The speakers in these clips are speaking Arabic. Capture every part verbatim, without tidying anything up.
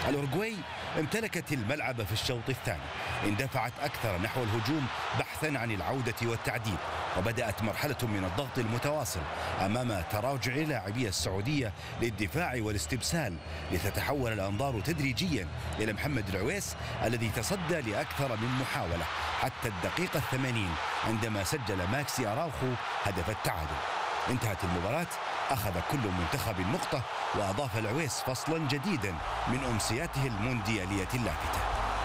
الأورجواي امتلكت الملعب في الشوط الثاني، اندفعت أكثر نحو الهجوم بحثا عن العودة والتعديل، وبدأت مرحلة من الضغط المتواصل أمام تراجع لاعبي السعودية للدفاع والاستبسال، لتتحول الأنظار تدريجيا إلى محمد العويس الذي تصدى لأكثر من محاولة حتى الدقيقة الثمانين عندما سجل ماكسي أراوخو هدف التعادل. انتهت المباراة، أخذ كل منتخب نقطة، وأضاف العويس فصلا جديدا من أمسياته المونديالية اللافتة.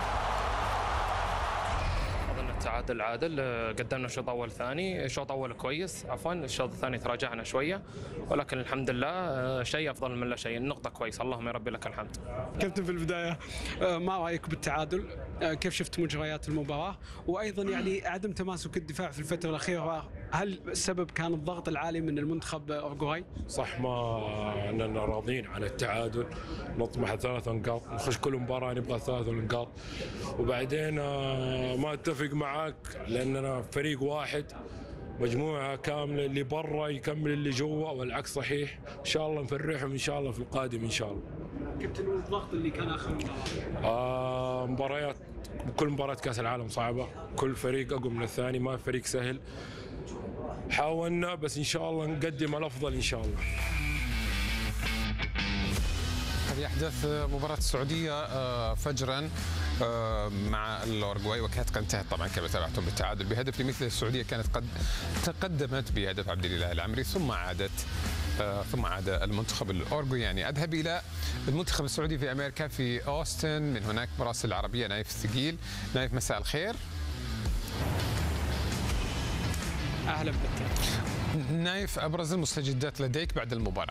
أظن التعادل عادل، قدمنا شوط أول ثاني، شوط أول كويس عفوا، الشوط الثاني تراجعنا شوية، ولكن الحمد لله شيء أفضل من لا شيء، النقطة كويسة، اللهم يا ربي لك الحمد. كابتن، في البداية ما رأيك بالتعادل؟ كيف شفت مجريات المباراة؟ وأيضا يعني عدم تماسك الدفاع في الفترة الأخيرة، هل السبب كان الضغط العالي من المنتخب أورجواي؟ صح، ما أننا راضين عن التعادل، نطمح ثلاث نقاط، نخش كل مباراة نبغى ثلاث نقاط، وبعدين ما اتفق معاك لأننا فريق واحد، مجموعة كاملة، اللي برا يكمل اللي جوا والعكس صحيح. إن شاء الله نفرحهم إن شاء الله في القادم إن شاء الله. كابتن، الضغط اللي كان آخر مباراة؟ آه مباريات، كل مباراة كأس العالم صعبة، كل فريق أقوى من الثاني، ما فريق سهل. حاولنا بس إن شاء الله نقدم الأفضل إن شاء الله. هذه أحداث مباراة السعودية فجرا مع الأورجواي، وكانت قد انتهت طبعا كما تابعتم بالتعادل بهدف لمثل. السعودية كانت قد تقدمت بهدف عبد الاله العمري، ثم عادت ثم عاد المنتخب الأورجواي. يعني أذهب إلى المنتخب السعودي في أمريكا في أوستن، من هناك مراسل العربية نايف الثقيل. نايف، مساء الخير. أهلا بك. نايف، أبرز المستجدات لديك بعد المباراة؟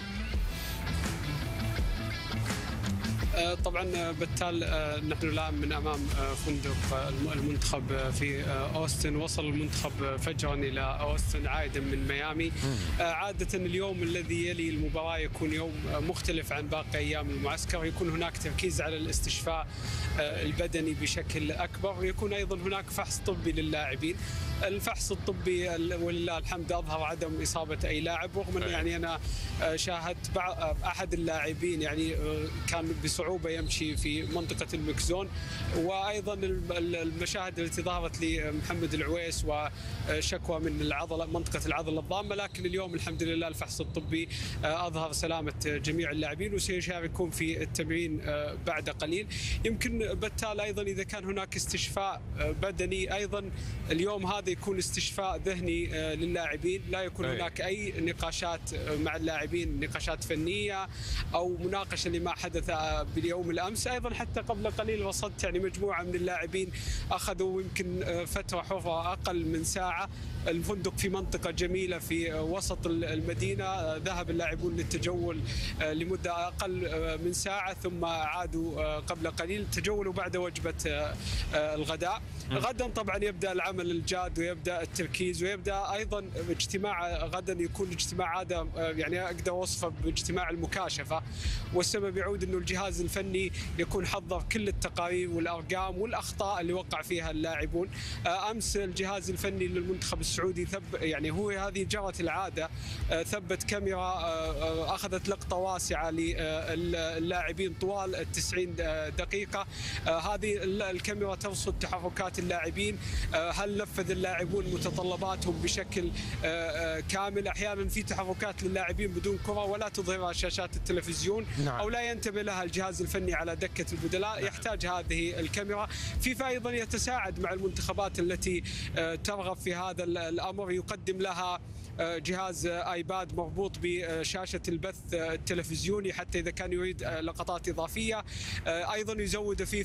طبعا بتال، نحن الآن من أمام فندق المنتخب في أوستن. وصل المنتخب فجرا إلى أوستن عائدا من ميامي. عادة اليوم الذي يلي المباراة يكون يوم مختلف عن باقي أيام المعسكر، يكون هناك تركيز على الاستشفاء البدني بشكل أكبر، ويكون أيضا هناك فحص طبي للاعبين. الفحص الطبي ولله الحمد أظهر عدم إصابة أي لاعب، رغم أن يعني أنا شاهدت أحد اللاعبين يعني كان بصعوبة يمشي في منطقة المكزون، وأيضا المشاهد التي ظهرت لمحمد العويس وشكوى من العضلة، منطقة العضلة الضامة. لكن اليوم الحمد لله الفحص الطبي أظهر سلامة جميع اللاعبين، وسيشاركون في التمرين بعد قليل. يمكن بالتالي أيضا إذا كان هناك استشفاء بدني، أيضا اليوم هذا يكون استشفاء ذهني للاعبين، لا يكون هناك أي نقاشات مع اللاعبين، نقاشات فنية أو مناقشة لما حدث باليوم الأمس. أيضا حتى قبل قليل وصلت يعني مجموعة من اللاعبين أخذوا يمكن فترة حرة أقل من ساعة. الفندق في منطقة جميلة في وسط المدينة، ذهب اللاعبون للتجول لمدة أقل من ساعة، ثم عادوا قبل قليل، تجولوا بعد وجبة الغداء. غدا طبعا يبدأ العمل الجاد ويبدأ التركيز، ويبدأ أيضا اجتماع غدا، يكون اجتماع هذا يعني أقدر وصفه باجتماع المكاشفة، والسبب يعود أنه الجهاز الفني يكون حضر كل التقارير والأرقام والأخطاء اللي وقع فيها اللاعبون. أمس الجهاز الفني للمنتخب السعودي ثب يعني هو هذه جرت العادة، ثبت كاميرا أخذت لقطة واسعة للاعبين طوال التسعين دقيقة. هذه الكاميرا ترصد تحركات اللاعبين، هل نفذ اللاعبون متطلباتهم بشكل كامل. أحيانا في تحركات للاعبين بدون كرة ولا تظهرها شاشات التلفزيون، نعم. أو لا ينتبه لها الجهاز الفني على دكة البدلاء، نعم. يحتاج هذه الكاميرا. فيفا أيضا يتساعد مع المنتخبات التي ترغب في هذا الأمر، يقدم لها جهاز آيباد مربوط بشاشة البث التلفزيوني حتى إذا كان يريد لقطات إضافية. أيضا يزود فيه